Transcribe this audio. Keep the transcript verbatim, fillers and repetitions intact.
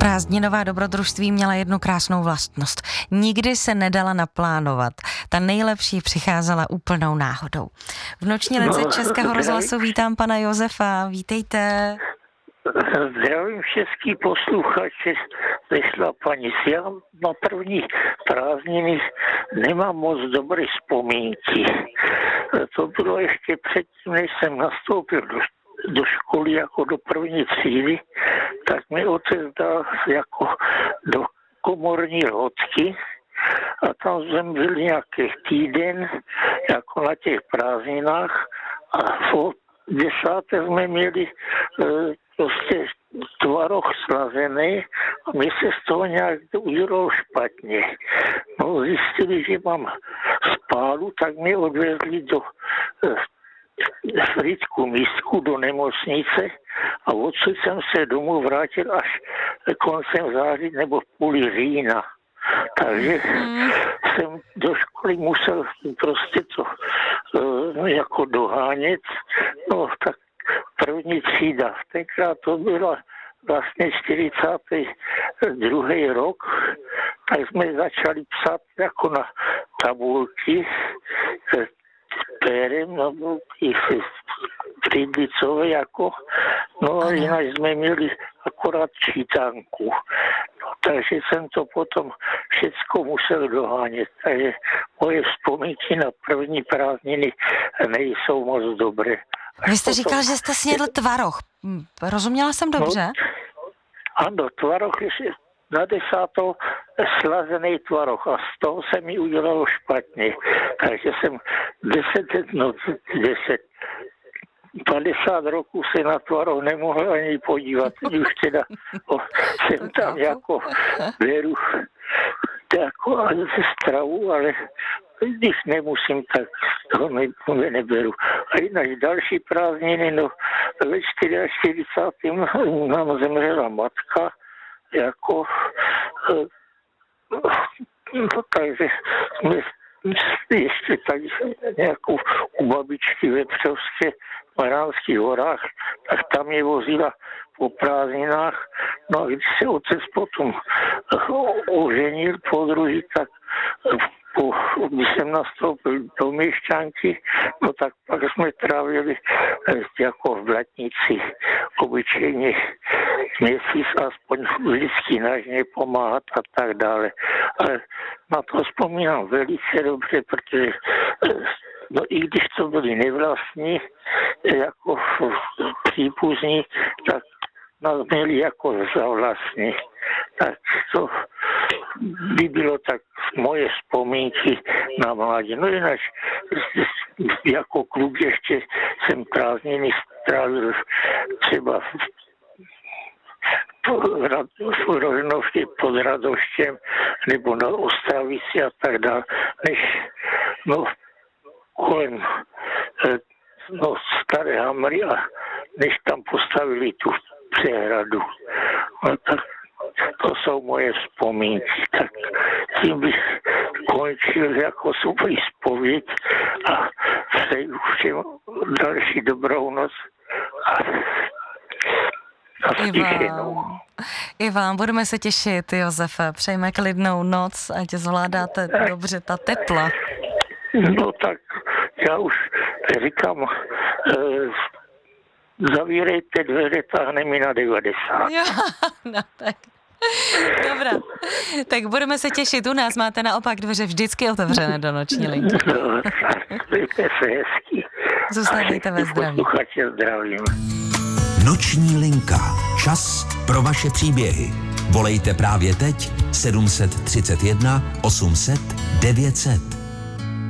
Prázdninová dobrodružství měla jednu krásnou vlastnost. Nikdy se nedala naplánovat. Ta nejlepší přicházela úplnou náhodou. V noční lince no, Českého rozhlasu vítám pana Josefa. Vítejte. Zdravím český posluchače, zešla paní. Já na první prázdniny nemám moc dobré vzpomínky. To bylo ještě předtím, než jsem nastoupil do, do školy jako do první třídy, tak mi otec dal jako do komorní lodky a tam jsem byl nějaký týden jako na těch prázdninách a v desáté jsme měli prostě tvaroh slazený a mi se z toho nějak udělalo špatně. No zjistili, že mám spálu, tak mě odvezli do Frýdku místku do nemocnice a odsud jsem se domů vrátil až koncem září nebo v půli října. Takže hmm. jsem do školy musel prostě to no, jako dohánět. No tak první třída. Tenkrát to byla vlastně čtyřicátý druhý rok, tak jsme začali psát jako na tabulky pérem, no i přídlicové jako, no a jinak jsme měli akorát čítanku. No, takže jsem to potom všecko musel dohánět. Takže moje vzpomínky na první prázdniny nejsou moc dobré. Vy jste potom říkal, že jste snědl tvaroh. Rozuměla jsem dobře? No, ano, tvaroh je na desátou slazený tvaroh a z toho se mi udělalo špatně. Takže jsem deset, no deset, padesát roků se na tvaroh nemohl ani podívat. Už teda o, jsem tam jako beru jako stravu, ale když nemusím, tak toho ne, neberu. A jinak další prázdniny, no ve čtyřicátém nám zemřela matka, jako no, takže jsme ještě tak nějakou u babičky ve Přovské v Maránských horách, tak tam je vozila po prázdninách. No a když se otec potom oženil po druhý, tak po, když jsem nastoupil do Měšťanky, no tak pak jsme trávili jako v Blatnici obyčejně měsíc, aspoň vždycky na žně pomáhat a tak dále. Ale na to vzpomínám velice dobře, protože no i když to byli nevlastní, jako příbuzní, tak nás měli jako za vlastní. Tak to by bylo tak moje vzpomínky na mládí. No jinak jako kluk ještě jsem prázdniny strávil třeba v Rožnově pod Radoštěm nebo na Ostravici a tak dále, než no kolem no, Staré Hamry a než tam postavili tu přehradu. No, tak to jsou moje vzpomínky. Tak tím bych končil jako svou zpověď a přeju všem další dobrou noc a I vám. I vám. Budeme se těšit, Josefe. Přejeme klidnou noc, ať zvládáte tak dobře ta tepla. No tak já už říkám, eh, zavírejte dveře, táhne mi na devadesát. Jo, no tak. Dobrá. Tak budeme se těšit. U nás máte naopak dveře vždycky otevřené do noční linky. No, mějte se hezky. Zůstávejte ve zdraví. Posluchače zdravím. Noční linka. Čas pro vaše příběhy. Volejte právě teď sedm set třicet jedna osm set devět set.